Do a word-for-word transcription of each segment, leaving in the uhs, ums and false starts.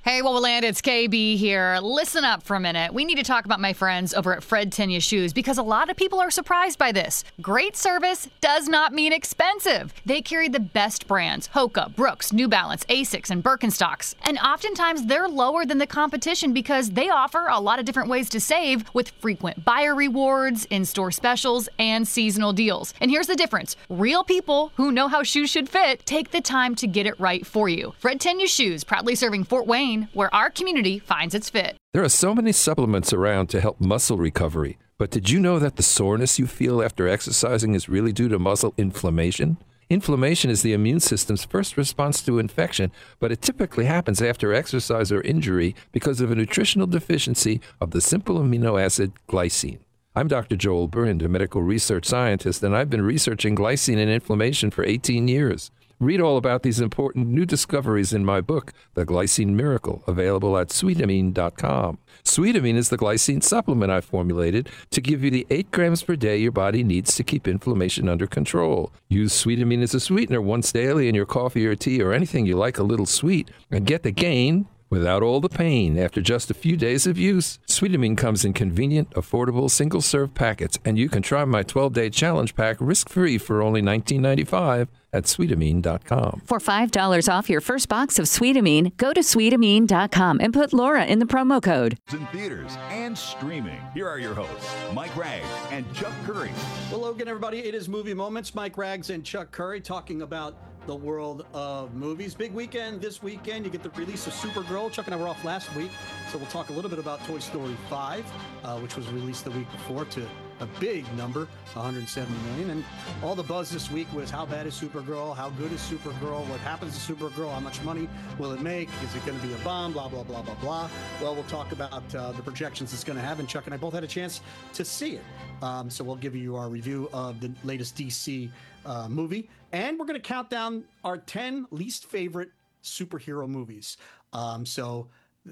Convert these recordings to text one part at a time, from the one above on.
Hey, Wowoland, it's K B here. Listen up for a minute. We need to talk about my friends over at Fred Tenya Shoes because a lot of people are surprised by this. Great service does not mean expensive. They carry the best brands, Hoka, Brooks, New Balance, Asics, and Birkenstocks. And oftentimes they're lower than the competition because they offer a lot of different ways to save with frequent buyer rewards, in-store specials, and seasonal deals. And here's the difference. Real people who know how shoes should fit take the time to get it right for you. Fred Tenya Shoes, proudly serving Fort Wayne, where our community finds its fit. There are so many supplements around to help muscle recovery, but did you know that the soreness you feel after exercising is really due to muscle inflammation? Inflammation is the immune system's first response to infection, but it typically happens after exercise or injury because of a nutritional deficiency of the simple amino acid glycine. I'm Doctor Joel Brind, a medical research scientist, and I've been researching glycine and inflammation for eighteen years. Read all about these important new discoveries in my book, The Glycine Miracle, available at sweetamine dot com. Sweetamine is the glycine supplement I formulated to give you the eight grams per day your body needs to keep inflammation under control. Use Sweetamine as a sweetener once daily in your coffee or tea or anything you like a little sweet, and get the gain without all the pain after just a few days of use. Sweetamine comes in convenient, affordable, single-serve packets, and you can try my twelve-day challenge pack risk-free for only nineteen ninety-five at sweetamine dot com. For five dollars off your first box of Sweetamine, go to sweetamine dot com and put Laura in the promo code. In theaters and streaming, here are your hosts, Mike Rags and Chuck Curry. Hello again, everybody. It is Movie Moments. Mike Rags and Chuck Curry talking about the world of movies. Big weekend this weekend. You get the release of Supergirl. Chuck and I were off last week, so we'll talk a little bit about Toy Story five, uh, which was released the week before to a big number, one hundred seventy million. And all the buzz this week was how bad is Supergirl? How good is Supergirl? What happens to Supergirl? How much money will it make? Is it going to be a bomb? Blah, blah, blah, blah, blah. Well, we'll talk about uh, the projections it's going to have, and Chuck and I both had a chance to see it. Um, so we'll give you our review of the latest D C uh, movie, and we're going to count down our ten least favorite superhero movies. Um, so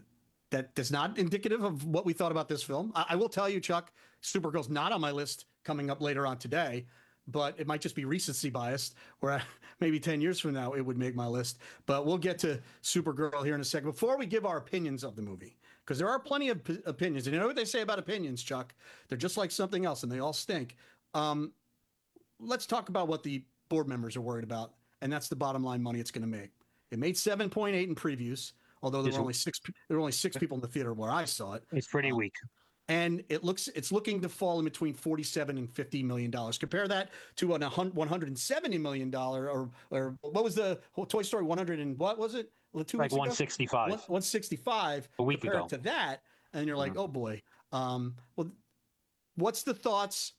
that that's not indicative of what we thought about this film. I, I will tell you, Chuck, Supergirl's not on my list coming up later on today, but it might just be recency biased, where I, maybe ten years from now it would make my list. But we'll get to Supergirl here in a second. Before we give our opinions of the movie, because there are plenty of p- opinions, and you know what they say about opinions, Chuck? They're just like something else, and they all stink. Um, let's talk about what the board members are worried about, and that's the bottom line money it's going to make. It made seven point eight in previews, although there were only six. There were only six people in the theater where I saw it. It's pretty um, weak. And it looks it's looking to fall in between forty-seven and fifty million dollars. Compare that to a one hundred seventy million dollars, or or what was the Toy Story one hundred and what was it? Two like weeks one sixty-five. Ago? one sixty-five. A week compare ago. it to that, and you're like, mm-hmm. oh boy. Um, well, what's the thoughts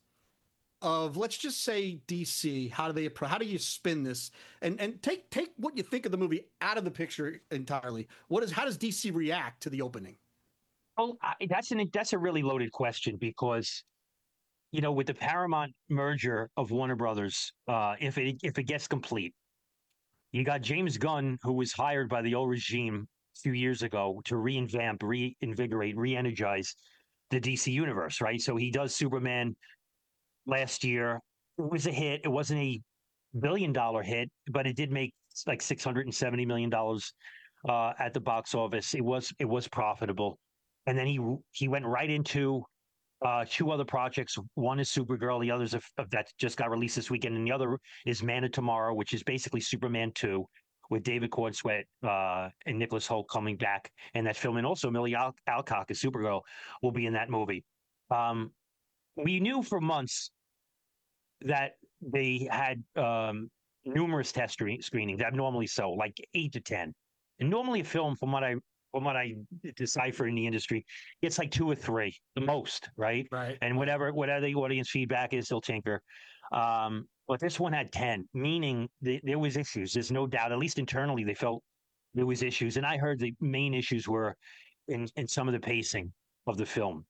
of, let's just say, D C? How do they how do you spin this? And and take take what you think of the movie out of the picture entirely. What is how does D C react to the opening? Well, I, that's an that's a really loaded question because, you know, with the Paramount merger of Warner Brothers, uh, if it if it gets complete, you got James Gunn, who was hired by the old regime a few years ago to reinvamp, reinvigorate, re-energize the D C universe, right? So he does Superman last year. It was a hit. It wasn't a billion dollar hit, but it did make like six hundred seventy million dollars uh, at the box office. It was it was profitable. And then he he went right into uh, two other projects. One is Supergirl. The other's of, of that just got released this weekend. And the other is Man of Tomorrow, which is basically Superman two with David Cornsweet uh, and Nicholas Hoult coming back in that film. And also Millie Al- Alcock as Supergirl will be in that movie. Um, we knew for months that they had um, numerous test screen- screenings, abnormally so, like eight to ten. And normally a film, from what I From what I decipher in the industry, it's like two or three, the most, right? Right. And whatever whatever the audience feedback is, they'll tinker. Um, but this one had ten, meaning th- there was issues. There's no doubt, at least internally, they felt there was issues. And I heard the main issues were in, in some of the pacing of the film.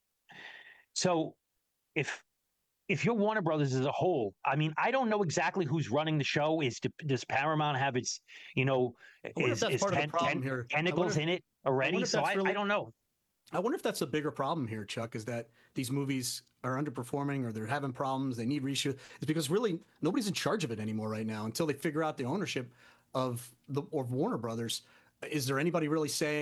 So if if you're Warner Brothers as a whole, I mean, I don't know exactly who's running the show. Is does Paramount have its, you know, is, is ten, ten, tentacles in it already? So I, really, I don't know. I wonder if that's a bigger problem here, Chuck, is that these movies are underperforming or they're having problems. They need reshoot. It's because really nobody's in charge of it anymore right now until they figure out the ownership of the of Warner Brothers. Is there anybody really saying,